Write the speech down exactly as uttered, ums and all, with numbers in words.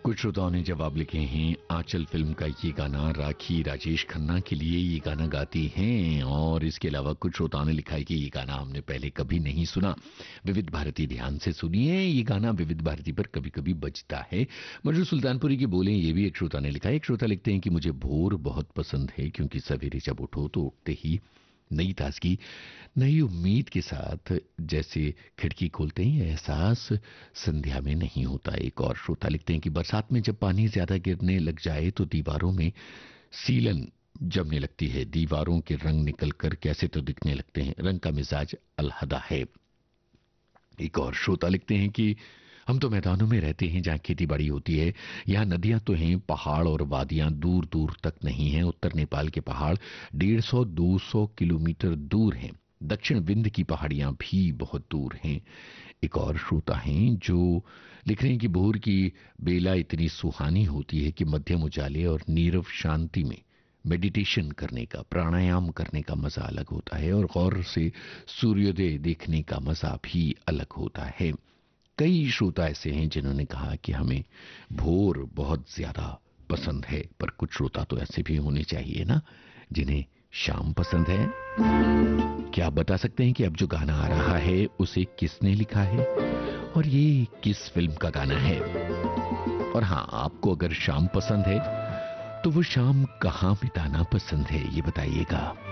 कुछ श्रोताओं ने जवाब लिखे हैं आंचल फिल्म का ये गाना राखी राजेश खन्ना के लिए ये गाना गाती हैं। और इसके अलावा कुछ श्रोताओं ने लिखा है कि ये गाना हमने पहले कभी नहीं सुना, विविध भारती ध्यान से सुनिए, ये गाना विविध भारती पर कभी कभी बजता है। मजरू सुल्तानपुरी की बोले, ये भी एक श्रोता ने लिखा है। एक श्रोता लिखते हैं कि मुझे भोर बहुत पसंद है क्योंकि सवेरे जब उठो तो उठते ही नई ताजगी, नई उम्मीद के साथ जैसे खिड़की खोलते ही एहसास संध्या में नहीं होता। एक और श्रोता लिखते हैं कि बरसात में जब पानी ज्यादा गिरने लग जाए तो दीवारों में सीलन जमने लगती है, दीवारों के रंग निकल कर कैसे तो दिखने लगते हैं, रंग का मिजाज अलहदा है। एक और श्रोता लिखते हैं कि हम तो मैदानों में रहते हैं जहाँ खेती बाड़ी होती है, यहाँ नदियां तो हैं, पहाड़ और वादियां दूर दूर तक नहीं हैं। उत्तर नेपाल के पहाड़ डेढ़ सौ दो सौ किलोमीटर दूर हैं, दक्षिण विंध्य की पहाड़ियां भी बहुत दूर हैं। एक और श्रोता हैं जो लिख रहे हैं कि भोर की बेला इतनी सुहानी होती है कि मध्यम उजाले और नीरव शांति में मेडिटेशन करने का, प्राणायाम करने का मजा अलग होता है और गौर से सूर्योदय देखने का मजा भी अलग होता है। कई श्रोता ऐसे हैं जिन्होंने कहा कि हमें भोर बहुत ज्यादा पसंद है, पर कुछ श्रोता तो ऐसे भी होने चाहिए ना जिन्हें शाम पसंद है। क्या आप बता सकते हैं कि अब जो गाना आ रहा है उसे किसने लिखा है और ये किस फिल्म का गाना है? और हाँ, आपको अगर शाम पसंद है तो वो शाम कहां बिताना पसंद है, ये बताइएगा।